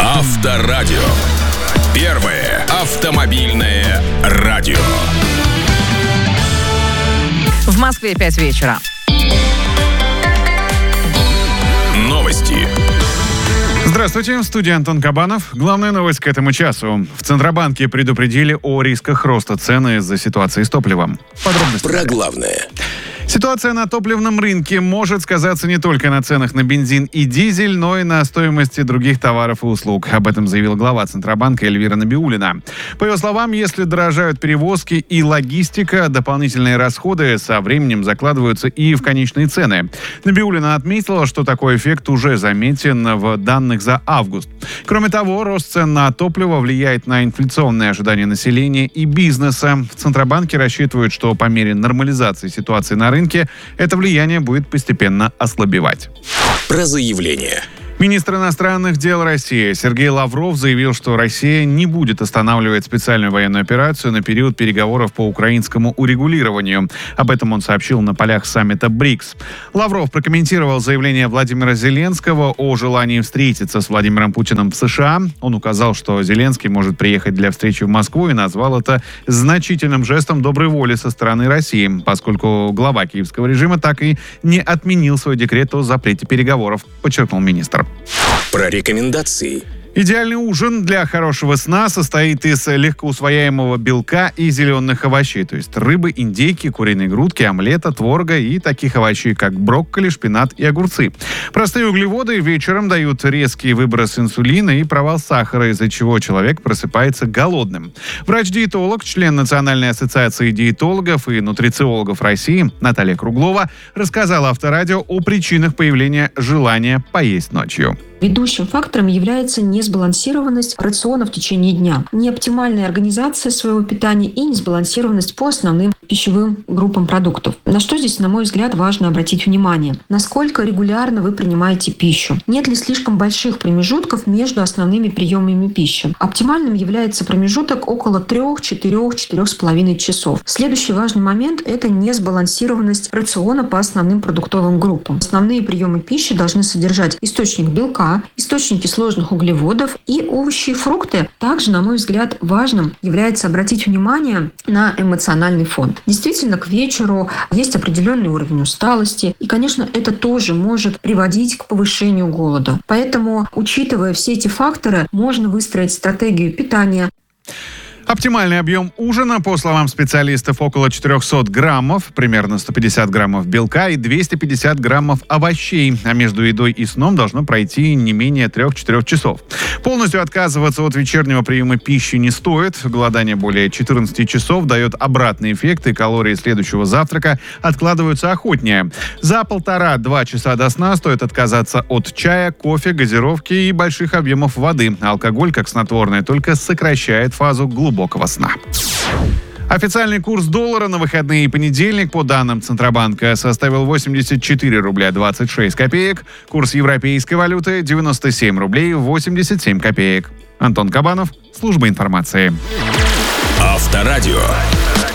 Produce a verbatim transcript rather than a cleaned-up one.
Авторадио. Первое автомобильное радио. В Москве пять вечера. Новости. Здравствуйте, в студии Антон Кабанов. Главная новость к этому часу. В Центробанке предупредили о рисках роста цены из-за ситуации с топливом. Подробности. Про главное. Ситуация на топливном рынке может сказаться не только на ценах на бензин и дизель, но и на стоимости других товаров и услуг. Об этом заявила глава Центробанка Эльвира Набиуллина. По ее словам, если дорожают перевозки и логистика, дополнительные расходы со временем закладываются и в конечные цены. Набиуллина отметила, что такой эффект уже заметен в данных за август. Кроме того, рост цен на топливо влияет на инфляционные ожидания населения и бизнеса. В Центробанке рассчитывают, что по мере нормализации ситуации на рынке рынке, это влияние будет постепенно ослабевать. Про заявление. Министр иностранных дел России Сергей Лавров заявил, что Россия не будет останавливать специальную военную операцию на период переговоров по украинскому урегулированию. Об этом он сообщил на полях саммита БРИКС. Лавров прокомментировал заявление Владимира Зеленского о желании встретиться с Владимиром Путиным в США. Он указал, что Зеленский может приехать для встречи в Москву и назвал это значительным жестом доброй воли со стороны России, поскольку глава киевского режима так и не отменил свой декрет о запрете переговоров, подчеркнул министр. Про рекомендации. Идеальный ужин для хорошего сна состоит из легкоусвояемого белка и зеленых овощей, то есть рыбы, индейки, куриной грудки, омлета, творога и таких овощей, как брокколи, шпинат и огурцы. Простые углеводы вечером дают резкий выброс инсулина и провал сахара, из-за чего человек просыпается голодным. Врач-диетолог, член Национальной ассоциации диетологов и нутрициологов России Наталья Круглова рассказала Авторадио о причинах появления желания поесть ночью. Ведущим фактором является несбалансированность рациона в течение дня, неоптимальная организация своего питания и несбалансированность по основным пищевым группам продуктов. На что здесь, на мой взгляд, важно обратить внимание? Насколько регулярно вы принимаете пищу? Нет ли слишком больших промежутков между основными приемами пищи? Оптимальным является промежуток около трех, четырех, четырех с половиной часов. Следующий важный момент – это несбалансированность рациона по основным продуктовым группам. Основные приемы пищи должны содержать источник белка, источники сложных углеводов и овощи и фрукты. Также, на мой взгляд, важным является обратить внимание на эмоциональный фон. Действительно, к вечеру есть определенный уровень усталости, и, конечно, это тоже может приводить к повышению голода. Поэтому, учитывая все эти факторы, можно выстроить стратегию питания. Оптимальный объем ужина, по словам специалистов, около четыреста граммов, примерно сто пятьдесят граммов белка и двести пятьдесят граммов овощей. А между едой и сном должно пройти не менее трех-четырех часов. Полностью отказываться от вечернего приема пищи не стоит. Голодание более четырнадцати часов дает обратный эффект, и калории следующего завтрака откладываются охотнее. За полтора-два часа до сна стоит отказаться от чая, кофе, газировки и больших объемов воды. Алкоголь, как снотворное, только сокращает фазу глубокого глубокого сна. Официальный курс доллара на выходные и понедельник, по данным Центробанка, составил восемьдесят четыре рубля двадцать шесть копеек. Курс европейской валюты – девяносто семь рублей восемьдесят семь копеек. Антон Кабанов, служба информации. Авторадио.